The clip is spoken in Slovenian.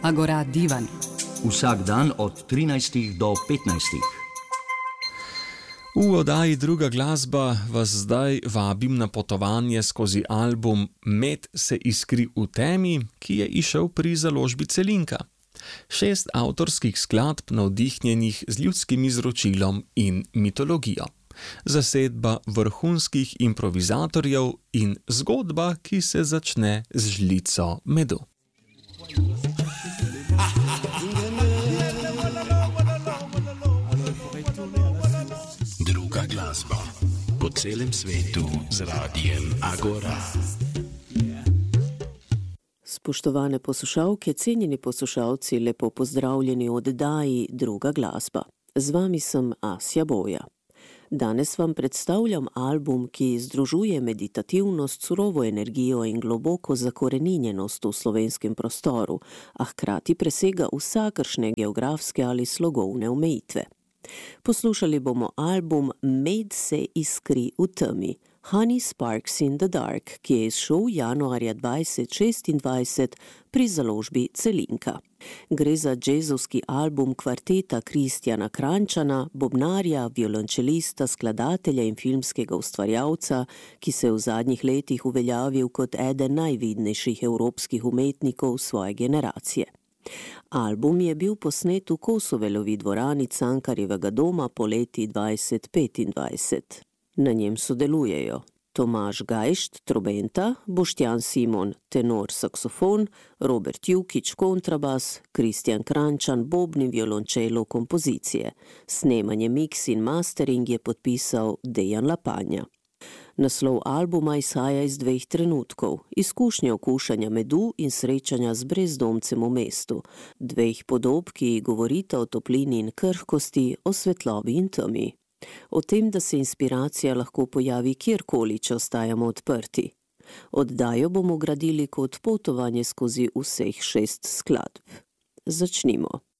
Agora Divan. Vsak dan od 13 do 15. V oddaji Druga glasba vas zdaj vabim na potovanje skozi album Med se iskri v temi, ki je izšel pri založbi Celinka. 6 avtorskih skladb navdihnjenih z ljudskim izročilom in mitologijo. Zasedba vrhunskih improvizatorjev in zgodba, ki se začne z žlico medu. Druga glasba po celem svetu z radijem Agora. Spoštovane poslušalke, cenjeni poslušalci, lepo pozdravljeni v oddaji Druga glasba. Z vami sem Asja Boja. Danes vam predstavljam album, ki združuje meditativnost, surovo energijo in globoko zakoreninjenost v slovenskem prostoru, a hkrati presega vsakršne geografske ali slogovne omejitve. Poslušali bomo album Med se iskri v temi, Honey Sparks in the Dark, ki je izšel januarja 2026 pri založbi Celinka. Gre za džezovski album kvarteta Kristjana Kranjčana, bobnarja, violončelista, skladatelja in filmskega ustvarjalca, ki se je v zadnjih letih uveljavil kot eden najvidnejših evropskih umetnikov svoje generacije. Album je bil posnet v Kosovelovi dvorani Cankarjevega doma poleti 2025. Na njem sodelujejo Tomaž Gajšt, trobenta, Boštjan Simon, tenor saksofon, Robert Jukić, kontrabas, Kristjan Kranjčan, bobni, violončelo, kompozicije. Snemanje, mix in mastering je podpisal Dejan Lapanja. Naslov albuma izhaja iz 2 trenutkov, izkušnje okušanja medu in srečanja z brezdomcem v mestu, 2 podob, ki govorita o toplini in krhkosti, o svetlobi in temi. O tem, da se inspiracija lahko pojavi kjerkoli, če ostajamo odprti. Oddajo bomo gradili kot potovanje skozi vseh 6 skladb. Začnimo.